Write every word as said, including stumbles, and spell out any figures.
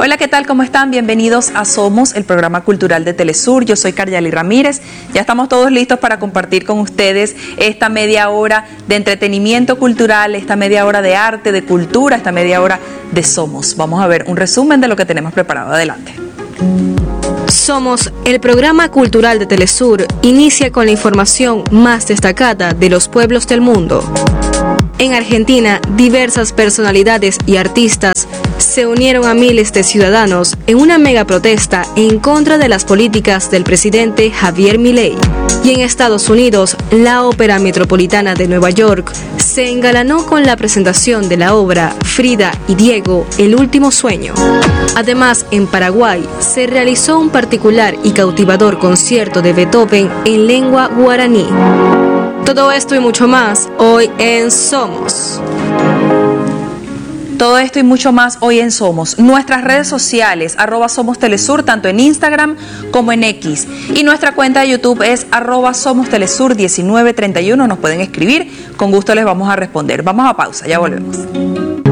Hola, ¿qué tal? ¿Cómo están? Bienvenidos a Somos, el programa cultural de Telesur. Yo soy Karyali Ramírez. Ya estamos todos listos para compartir con ustedes esta media hora de entretenimiento cultural, esta media hora de arte, de cultura, esta media hora de Somos. Vamos a ver un resumen de lo que tenemos preparado. Adelante. Somos, el programa cultural de Telesur, inicia con la información más destacada de los pueblos del mundo. En Argentina, diversas personalidades y artistas se unieron a miles de ciudadanos en una mega protesta en contra de las políticas del presidente Javier Milei. Y en Estados Unidos, la Ópera Metropolitana de Nueva York se engalanó con la presentación de la obra Frida y Diego, El último sueño. Además, en Paraguay se realizó un particular y cautivador concierto de Beethoven en lengua guaraní. Todo esto y mucho más hoy en Somos. Todo esto y mucho más hoy en Somos. Nuestras redes sociales, arroba Somos Telesur, tanto en Instagram como en X. Y nuestra cuenta de YouTube es arroba Somos Telesur diecinueve treinta y uno. Nos pueden escribir, con gusto les vamos a responder. Vamos a pausa, ya volvemos.